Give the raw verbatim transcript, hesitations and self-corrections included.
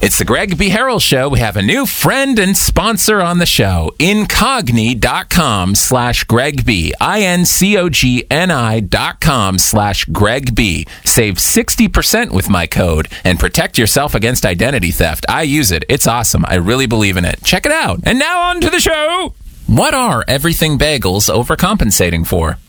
It's the Greg B. Harrell Show. We have a new friend and sponsor on the show, Incogni.com slash Greg B. I-N-C-O-G-N-I dot com slash Greg B. Save sixty percent with my code and protect yourself against identity theft. I use it. It's awesome. I really believe in it. Check it out. And now on to the show. What are everything bagels overcompensating for?